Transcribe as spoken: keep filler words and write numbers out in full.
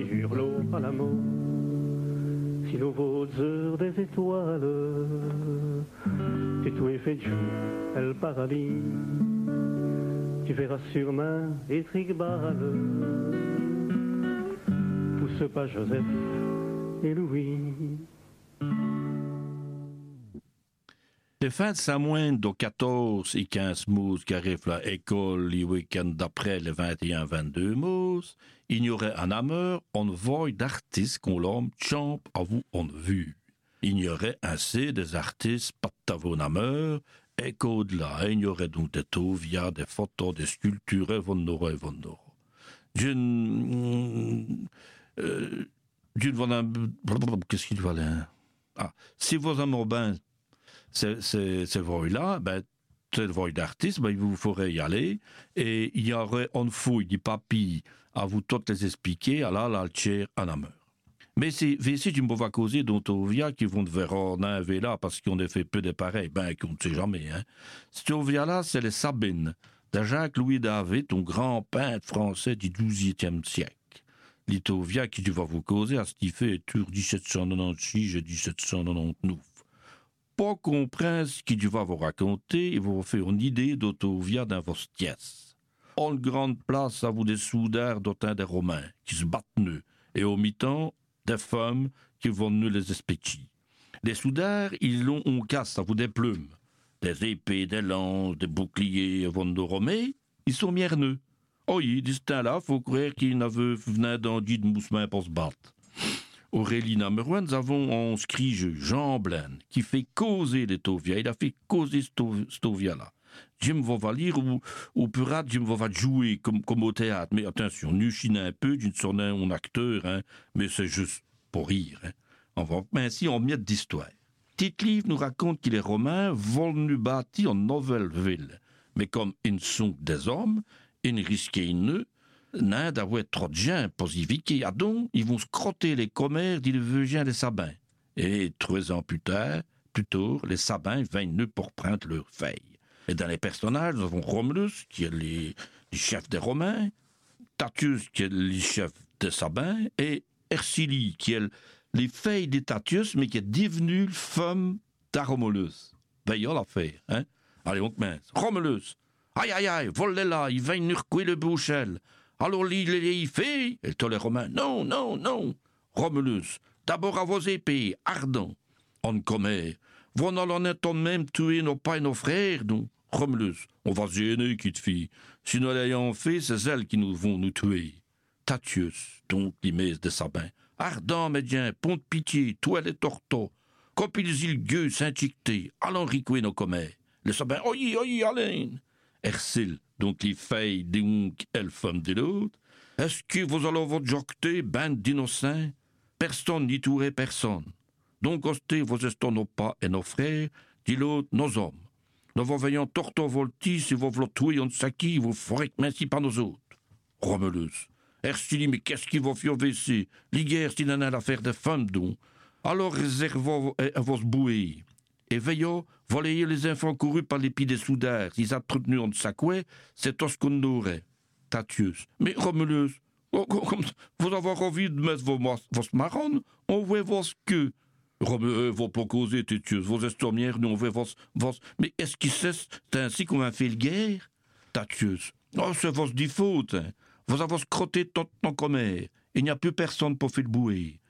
Hurlons à l'amour, si nous heures des étoiles, tu tout est fait de jour, le paradis, tu verras sur main et trigbal, pousse pas Joseph et Louis. De fin de Samoin do quatorze et quinze mois qui arrivent à l'école les week-ends d'après le vingt et un vingt-deux mois, il y aurait un ameur, on voit d'artistes qu'on l'homme champ à vous on vu. Il y aurait ainsi des artistes pas de vos ameur, et qu'au-delà, il y aurait donc des tovias, des photos, des sculptures, et von noro, et von noro. D'une, euh, d'une von, qu'est-ce qu'il valait? Ah, si vos amours ben, c'est, c'est, c'est voix-là, ben, cette voix d'artiste, ben, il vous faudrait y aller, et il y aurait une fouille de papilles à vous toutes les expliquer, à la, la, chair, en ameur. Mais c'est, c'est une mauvaise cause d'Ontovia qui vont vers un là parce qu'on a fait peu de pareils, ben, qu'on ne sait jamais, hein. Cette Ovia-là, c'est les Sabines, de Jacques-Louis David, un grand peintre français du douzième siècle. L'Itovia qui va vous causer à ce qui fait tour dix-sept cent quatre-vingt-seize et dix-sept cent quatre-vingt-dix-neuf. Pour comprendre ce qu'il va vous raconter, il va vous faire une idée d'Autovia dans vos pièces. En grande place à vous des soudards d'autant des Romains, qui se battent nœuds, et au mi-temps, des femmes qui vont nous les expliquer. Les soudards, ils l'ont on casse à vous des plumes, des épées, des lances, des boucliers, vont de romés, ils sont mierneux. Oh oui, de ce temps-là, faut croire qu'ils n'avaient venu d'un dit de moussemin pour se battre. Aurélie Namerouin, nous avons un scrige, Jean Blaine, qui fait causer les Tovia. Il a fait causer ce Tovia-là. Jim va lire ou, ou purat, Jim va jouer comme, comme au théâtre. Mais attention, nous chine un peu d'une sorte un acteur, hein, mais c'est juste pour rire. Hein. On va ainsi en miette d'histoire. Petit livre nous raconte que les Romains vont nous bâtir une nouvelle ville. Mais comme ils sont des hommes, ils risquaient une n'a d'avoir trop de gens pour y vivre, à donc, ils vont se crotter les commères des Vosgiens des Sabins. Et trois ans plus tard, plus tôt, les Sabins viennent pour prendre leurs feuilles. Et dans les personnages, nous avons Romulus, qui est le chef des Romains, Tatius, qui est le chef des Sabins, et Ercilie, qui est les feuilles de Tatius, mais qui est devenu femme d'Aromulus. Veillons l'affaire, hein? Allez, on commence. Romulus, aïe aïe aïe, volez là, il vient nous recouer le bouchel. Alors l'île les filles, et tous les Romains, non, non, non. Romulus, d'abord à vos épées, ardents. On commet, vous n'allons pas même tuer nos pères et nos frères, non. Romulus, on va se gêner, quitte fille. Si nous l'ayons fait, c'est elles qui nous vont nous tuer. Tatius, donc l'imès de Sabin, ardent médien, pont de pitié, toi les torteaux, comme ils y gueux s'injecter, allons ricouer nos commets. Les Sabins, oi, oi, Alain. Ercile, donc les feuilles donc elles femmes de l'autre. Est-ce que vous allez vous jocter, bande d'innocents? Personne n'y tuerait personne. Donc hostez vos estons nos pas et nos frères, dit l'autre, nos hommes. Nous vous veillons torto volti, si vous voulez tuer un saki, vous ferez que merci par nos autres. Romulus, Ercile, mais qu'est-ce qui vous fait vesser? Les guerres, c'est une affaire de femmes, donc. Alors réservez à vos bouées. Et veillons, voler les enfants courus par les pieds des soudards, s'ils ont retenu en sacouet, c'est tout ce qu'on aurait. Tatius, mais Romulus, oh, comme vous avez envie de mettre vos, vos marronnes, on voit vos queues. Romulus, vous pas causer, Tatius, vos estomières, nous on voit vos, vos, mais est-ce qu'il cesse, c'est ainsi qu'on a fait le guerre? Tatius, oh, c'est vos faute, hein. Vous avez crotté tout ton commerce, il n'y a plus personne pour faire le bouer.